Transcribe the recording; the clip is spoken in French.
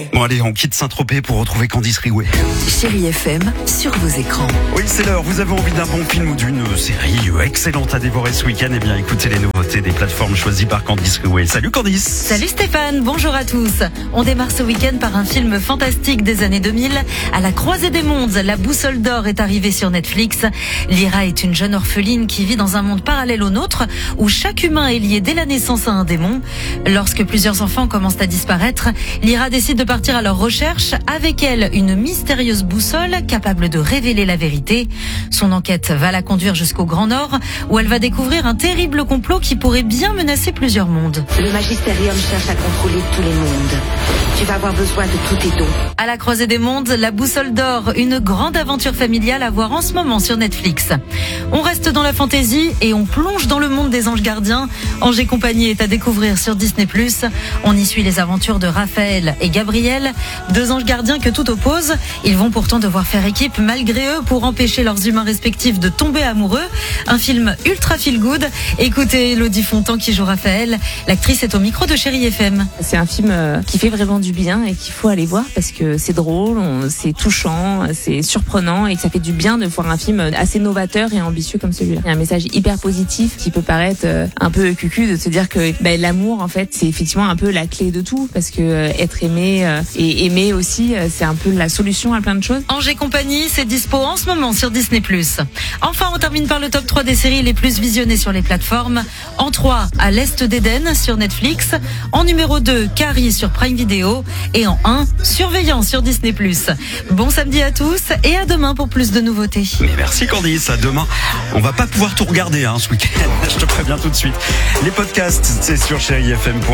Bon allez, on quitte Saint-Tropez pour retrouver Candice Riouet. Chérie FM, sur vos écrans. Oui, c'est l'heure. Vous avez envie d'un bon film ou d'une série excellente à dévorer ce week-end? Eh bien, écoutez les nouveautés des plateformes choisies par Candice Riouet. Salut Candice. Salut Stéphane, bonjour à tous. On démarre ce week-end par un film fantastique des années 2000. À la croisée des mondes, La Boussole d'Or est arrivée sur Netflix. Lyra est une jeune orpheline qui vit dans un monde parallèle au nôtre, où chaque humain est lié dès la naissance à un démon. Lorsque plusieurs enfants commencent à disparaître, Lyra décide de partir à leur recherche. Avec elle, une mystérieuse boussole capable de révéler la vérité. Son enquête va la conduire jusqu'au Grand Nord, où elle va découvrir un terrible complot qui pourrait bien menacer plusieurs mondes. Le Magistérium cherche à contrôler tous les mondes. Tu vas avoir besoin de tous tes dons. À la croisée des mondes, La Boussole d'Or, une grande aventure familiale à voir en ce moment sur Netflix. On reste dans la fantaisie et on plonge dans le monde des anges gardiens. Ange et compagnie est à découvrir sur Disney+. On y suit les aventures de Raphaël et Gabriel, deux anges gardiens que tout oppose. Ils vont pourtant devoir faire équipe malgré eux pour empêcher leurs humains respectifs de tomber amoureux. Un film ultra feel good. Écoutez Elodie Fontan qui joue Raphaël. L'actrice est au micro de Chérie FM. C'est un film qui fait vraiment du bien et qu'il faut aller voir parce que c'est drôle, c'est touchant, c'est surprenant et que ça fait du bien de voir un film assez novateur et ambitieux comme celui-là. Il y a un message hyper positif qui peut paraître un peu cucu de se dire que l'amour en fait c'est effectivement un peu la clé de tout parce que être aimé et aimer aussi c'est un peu la solution à plein de choses. Ange et compagnie, c'est dispo en ce moment sur Disney+. Enfin, on termine par le top 3 des séries les plus visionnées sur les plateformes. En 3, À l'Est d'Éden sur Netflix. En numéro 2, Carrie sur Prime Video. Et en 1, Surveillant sur Disney+. Bon samedi à tous et à demain pour plus de nouveautés. Mais merci Candice, à demain. On va pas pouvoir tout regarder ce week-end, je te préviens tout de suite. Les podcasts, c'est sur chérifm.fr.